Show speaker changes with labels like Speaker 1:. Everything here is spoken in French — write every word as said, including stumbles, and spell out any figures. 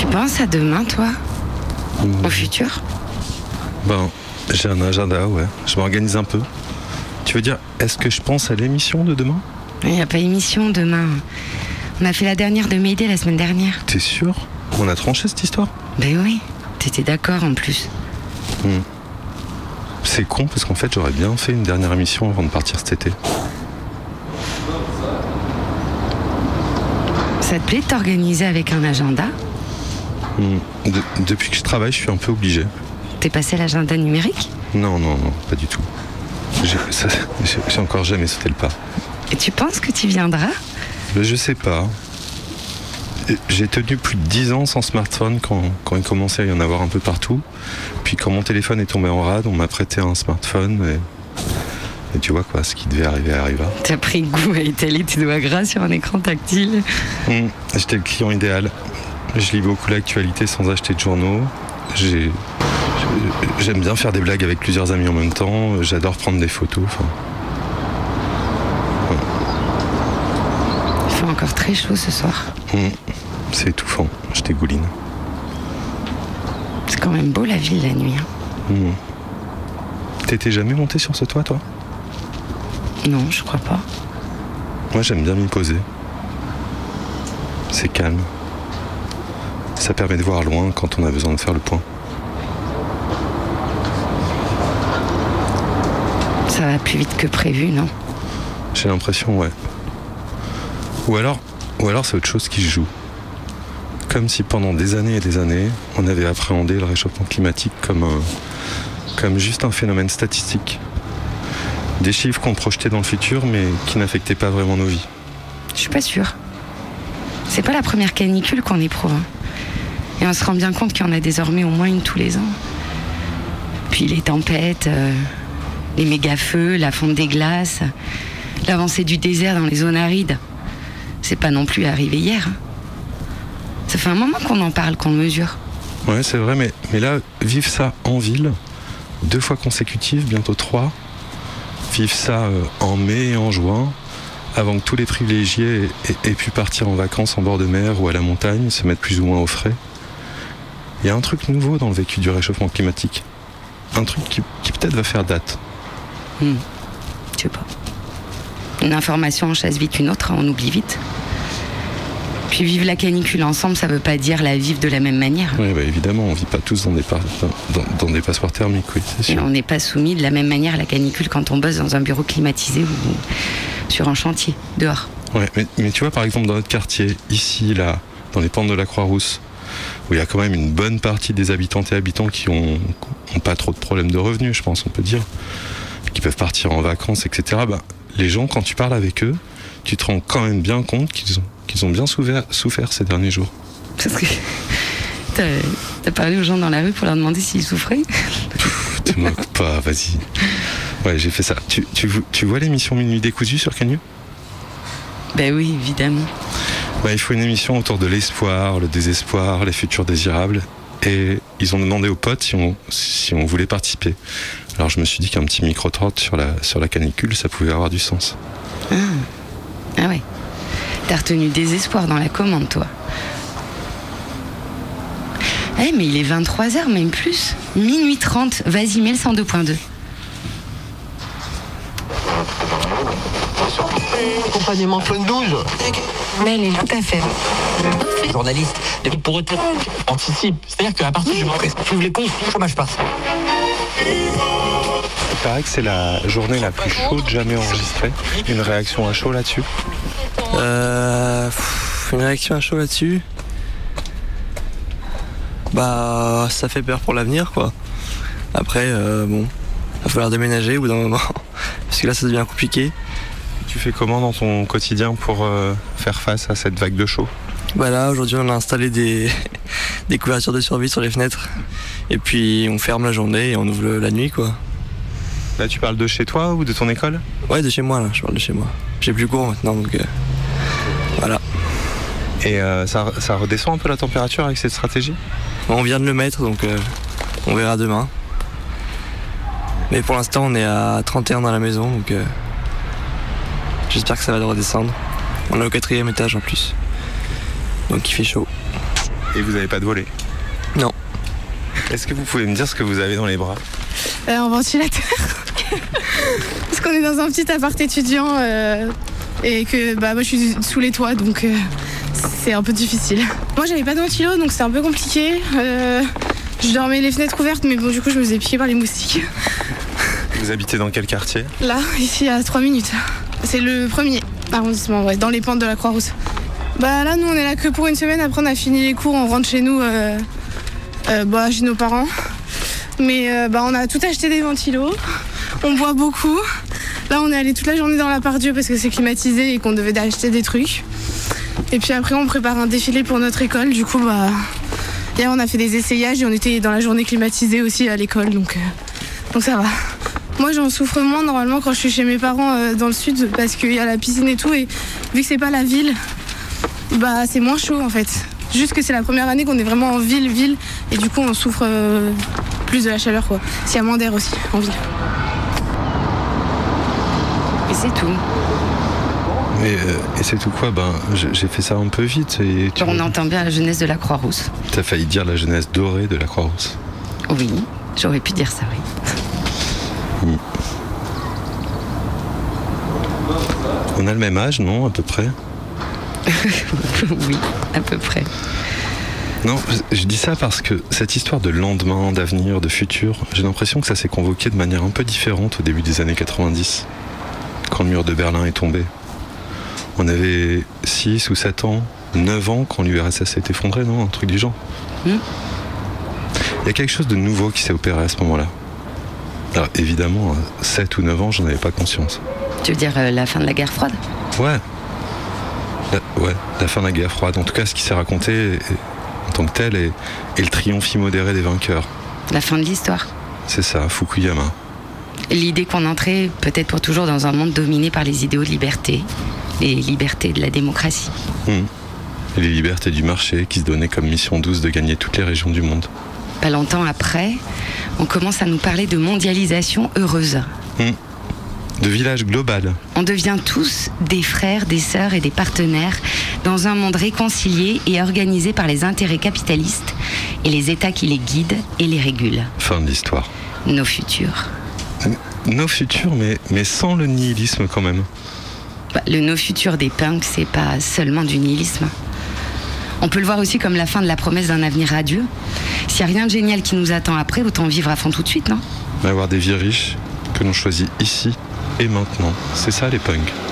Speaker 1: Tu penses à demain, toi ?
Speaker 2: Mmh.
Speaker 1: Au futur ?
Speaker 2: Ben, j'ai un agenda, ouais. Je m'organise un peu. Tu veux dire, est-ce que je pense à l'émission de demain ?
Speaker 1: Il n'y a pas émission demain. On a fait la dernière de Mayday la semaine dernière.
Speaker 2: T'es sûr ? On a tranché cette histoire ?
Speaker 1: Ben oui, t'étais d'accord en plus.
Speaker 2: Mmh. C'est con parce qu'en fait j'aurais bien fait une dernière émission avant de partir cet été.
Speaker 1: Ça te plaît de t'organiser avec un agenda ?
Speaker 2: Mmh. De- depuis que je travaille, je suis un peu obligé.
Speaker 1: T'es passé à l'agenda numérique ?
Speaker 2: Non, non, non, pas du tout. J'ai, ça, j'ai, j'ai encore jamais sauté le pas.
Speaker 1: Et tu penses que tu viendras ?
Speaker 2: Mais je sais pas. J'ai tenu plus de dix ans sans smartphone quand, quand il commençait à y en avoir un peu partout. Puis quand mon téléphone est tombé en rade, on m'a prêté un smartphone et, et tu vois quoi, ce qui devait arriver arriva.
Speaker 1: T'as pris goût à étaler tes doigts gras sur un écran tactile.
Speaker 2: Mmh, j'étais le client idéal. Je lis beaucoup l'actualité sans acheter de journaux. J'ai, j'aime bien faire des blagues avec plusieurs amis en même temps. J'adore prendre des photos. Enfin, ouais.
Speaker 1: Il fait encore très chaud ce soir.
Speaker 2: Mmh, c'est étouffant. Je dégouline.
Speaker 1: C'est quand même beau la ville la nuit. Hein.
Speaker 2: Mmh. T'étais jamais monté sur ce toit, toi ?
Speaker 1: Non, je crois pas.
Speaker 2: Moi, j'aime bien m'y poser. C'est calme. Ça permet de voir loin quand on a besoin de faire le point.
Speaker 1: Ça va plus vite que prévu, non ?
Speaker 2: J'ai l'impression, ouais. Ou alors, ou alors c'est autre chose qui se joue. Comme si pendant des années et des années, on avait appréhendé le réchauffement climatique comme un, comme juste un phénomène statistique. Des chiffres qu'on projetait dans le futur, mais qui n'affectaient pas vraiment nos vies.
Speaker 1: Je suis pas sûre. C'est pas la première canicule qu'on éprouve. Hein. Et on se rend bien compte qu'il y en a désormais au moins une tous les ans. Puis les tempêtes, euh, les méga-feux, la fonte des glaces, l'avancée du désert dans les zones arides. C'est pas non plus arrivé hier. Hein. Ça fait un moment qu'on en parle, qu'on le mesure.
Speaker 2: Ouais, c'est vrai, mais, mais là, vivre ça en ville, deux fois consécutives, bientôt trois, vivre ça euh, en mai et en juin, avant que tous les privilégiés aient, aient pu partir en vacances en bord de mer ou à la montagne, se mettre plus ou moins au frais. Il y a un truc nouveau dans le vécu du réchauffement climatique. Un truc qui, qui peut-être va faire date.
Speaker 1: Hmm. Je sais pas. Une information en chasse vite une autre, on oublie vite. Puis vivre la canicule ensemble, ça veut pas dire la vivre de la même manière.
Speaker 2: Oui, bah évidemment, on vit pas tous dans des, par... dans, dans, dans des passoires thermiques, oui, c'est sûr.
Speaker 1: Et on n'est pas soumis de la même manière à la canicule quand on bosse dans un bureau climatisé ou sur un chantier, dehors.
Speaker 2: Ouais, mais, mais tu vois, par exemple, dans notre quartier, ici, là, dans les pentes de la Croix-Rousse, où il y a quand même une bonne partie des habitantes et habitants qui ont, ont pas trop de problèmes de revenus, je pense, on peut dire, qui peuvent partir en vacances, et cetera. Bah, les gens, quand tu parles avec eux, tu te rends quand même bien compte qu'ils ont, qu'ils ont bien souffert, souffert ces derniers jours.
Speaker 1: Parce que t'as, t'as parlé aux gens dans la rue pour leur demander s'ils souffraient ?
Speaker 2: Pff, te moques pas, vas-y. Ouais, j'ai fait ça. Tu, tu, tu vois l'émission Minuit décousu sur Canu ?
Speaker 1: Ben oui, évidemment.
Speaker 2: Bah, il faut une émission autour de l'espoir, le désespoir, les futurs désirables. Et ils ont demandé aux potes si on, si on voulait participer. Alors je me suis dit qu'un petit micro-trotte sur la, sur la canicule, ça pouvait avoir du sens.
Speaker 1: Ah, ah ouais. T'as retenu désespoir dans la commande, toi. Eh, mais il est vingt-trois heures, même plus. Minuit trente. Vas-y, mets le cent deux point deux.
Speaker 3: Accompagnement soixante-douze.
Speaker 4: Mais elle est tout à fait.
Speaker 3: Journaliste, depuis pour eux, anticipe. C'est-à-dire qu'à partir du moment où tu ouvres les comptes, le chômage passe.
Speaker 2: Il paraît que c'est la journée la plus chaude jamais enregistrée. Une réaction à chaud là-dessus ?
Speaker 5: Euh, pff, une réaction à chaud là-dessus. Bah, ça fait peur pour l'avenir, quoi. Après, euh, bon, va falloir déménager au bout d'un moment, parce que là, ça devient compliqué.
Speaker 2: Tu fais comment dans ton quotidien pour euh, faire face à cette vague de chaud ?
Speaker 5: Bah là, aujourd'hui, on a installé des, des couvertures de survie sur les fenêtres, et puis on ferme la journée et on ouvre le, la nuit, quoi.
Speaker 2: Là, tu parles de chez toi ou de ton école ?
Speaker 5: Ouais, de chez moi, là, je parle de chez moi. J'ai plus cours maintenant, donc euh, voilà.
Speaker 2: Et euh, ça, ça redescend un peu la température avec cette stratégie ?
Speaker 5: On vient de le mettre, donc euh, on verra demain. Mais pour l'instant, on est à trente et un dans la maison, donc euh, j'espère que ça va redescendre. On est au quatrième étage en plus, donc il fait chaud.
Speaker 2: Et vous n'avez pas de volet?
Speaker 5: Non.
Speaker 2: Est-ce que vous pouvez me dire ce que vous avez dans les bras?
Speaker 6: Euh, un ventilateur. Parce qu'on est dans un petit appart étudiant euh, et que bah, moi je suis sous les toits donc euh, c'est un peu difficile. Moi j'avais pas de ventilo donc c'était un peu compliqué. Euh, je dormais les fenêtres ouvertes mais bon du coup je me faisais piquer par les moustiques.
Speaker 2: Vous habitez dans quel quartier?
Speaker 6: Là, ici à trois minutes. C'est le premier arrondissement, ouais, dans les pentes de la Croix-Rousse. Bah là nous on est là que pour une semaine, après on a fini les cours, on rentre chez nous, euh, euh, bah, chez nos parents. Mais euh, bah, on a tout acheté des ventilos, on boit beaucoup. Là on est allé toute la journée dans la Part-Dieu parce que c'est climatisé et qu'on devait acheter des trucs. Et puis après on prépare un défilé pour notre école, du coup bah hier on a fait des essayages et on était dans la journée climatisée aussi à l'école donc, euh, donc ça va. Moi j'en souffre moins normalement quand je suis chez mes parents euh, dans le sud parce qu'il y a la piscine et tout et vu que c'est pas la ville, bah c'est moins chaud en fait. Juste que c'est la première année qu'on est vraiment en ville, ville et du coup on souffre euh, plus de la chaleur quoi. S'il y a moins d'air aussi en ville.
Speaker 1: Et c'est tout.
Speaker 2: Et, euh, et c'est tout quoi? Ben j'ai fait ça un peu vite. Et tu
Speaker 1: On entend bien la jeunesse de la Croix-Rousse.
Speaker 2: T'as failli dire la jeunesse dorée de la Croix-Rousse.
Speaker 1: Oui, j'aurais pu dire ça, oui.
Speaker 2: Mmh. On a le même âge, non, à peu près?
Speaker 1: Oui, à peu près.
Speaker 2: Non, je dis ça parce que cette histoire de lendemain, d'avenir, de futur, j'ai l'impression que ça s'est convoqué de manière un peu différente au début des années quatre-vingt-dix, quand le mur de Berlin est tombé. On avait six ou sept ans, neuf ans quand l'U R S S s'est effondré, non? Un truc du genre. Mmh. Il y a quelque chose de nouveau qui s'est opéré à ce moment-là. Alors évidemment, sept ou neuf ans, j'en avais pas conscience.
Speaker 1: Tu veux dire euh, la fin de la guerre froide?
Speaker 2: Ouais. La, ouais, la fin de la guerre froide. En tout cas, ce qui s'est raconté est, en tant que tel est, est le triomphe immodéré des vainqueurs.
Speaker 1: La fin de l'histoire.
Speaker 2: C'est ça, Fukuyama.
Speaker 1: L'idée qu'on entrait peut-être pour toujours dans un monde dominé par les idéaux de liberté, les libertés de la démocratie.
Speaker 2: Mmh. Et les libertés du marché qui se donnaient comme mission douce de gagner toutes les régions du monde.
Speaker 1: Pas longtemps après, on commence à nous parler de mondialisation heureuse.
Speaker 2: Mmh. De village global.
Speaker 1: On devient tous des frères, des sœurs et des partenaires dans un monde réconcilié et organisé par les intérêts capitalistes et les États qui les guident et les régulent.
Speaker 2: Fin de l'histoire.
Speaker 1: Nos futurs.
Speaker 2: Nos futurs, mais, mais sans le nihilisme quand même.
Speaker 1: Bah, le nos futurs des punks, c'est pas seulement du nihilisme. On peut le voir aussi comme la fin de la promesse d'un avenir radieux. S'il n'y a rien de génial qui nous attend après, autant vivre à fond tout de suite, non?
Speaker 2: Avoir des vies riches que l'on choisit ici et maintenant. C'est ça les punks.